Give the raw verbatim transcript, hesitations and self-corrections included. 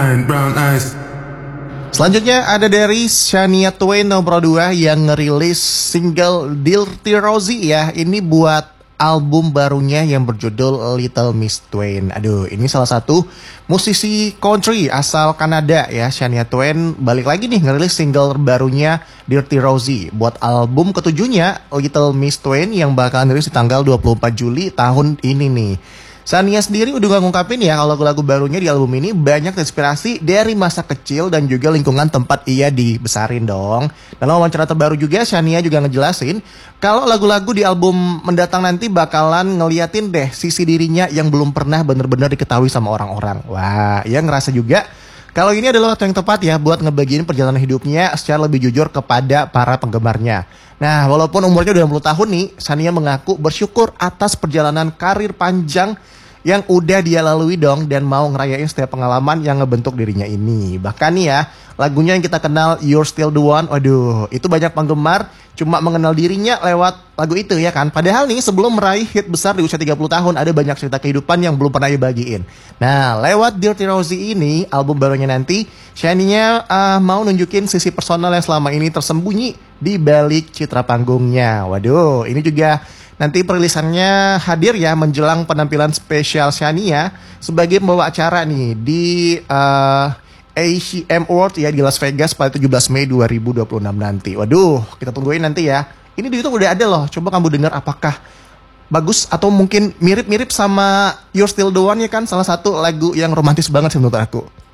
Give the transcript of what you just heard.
iron brown eyes. Selanjutnya ada dari Shania Twain nomor dua yang ngerilis single Dirty Rosie ya. Ini buat album barunya yang berjudul Little Miss Twain. Aduh, ini salah satu musisi country asal Kanada ya. Shania Twain balik lagi nih ngerilis single barunya Dirty Rosie buat album ketujuhnya Little Miss Twain yang bakalan rilis di tanggal dua puluh empat Juli tahun ini nih. Shania sendiri udah ngungkapin ya kalau lagu-lagu barunya di album ini banyak terinspirasi dari masa kecil dan juga lingkungan tempat ia dibesarin dong. Dalam wawancara terbaru juga Shania juga ngejelasin kalau lagu-lagu di album mendatang nanti bakalan ngeliatin deh sisi dirinya yang belum pernah bener-bener diketahui sama orang-orang. Wah, ia ngerasa juga kalau ini adalah waktu yang tepat ya buat ngebagiin perjalanan hidupnya secara lebih jujur kepada para penggemarnya. Nah, walaupun umurnya udah enam puluh tahun nih, Shania mengaku bersyukur atas perjalanan karir panjang yang udah dia lalui dong dan mau ngerayain setiap pengalaman yang ngebentuk dirinya ini. Bahkan nih ya, lagunya yang kita kenal You're Still The One, waduh, itu banyak penggemar cuma mengenal dirinya lewat lagu itu ya kan. Padahal nih sebelum meraih hit besar di usia tiga puluh tahun ada banyak cerita kehidupan yang belum pernah dibagiin. Nah, lewat Dirty Rosie ini, album barunya nanti, Shania uh, mau nunjukin sisi personal yang selama ini tersembunyi di balik citra panggungnya. Waduh, ini juga nanti perilisannya hadir ya menjelang penampilan spesial Shania sebagai pembawa acara nih di uh, A C M Award ya di Las Vegas pada tujuh belas Mei dua ribu dua puluh enam nanti. Waduh, kita tungguin nanti ya. Ini di YouTube udah ada loh. Coba kamu dengar apakah bagus atau mungkin mirip-mirip sama You're Still The One ya kan, salah satu lagu yang romantis banget sih menurut aku.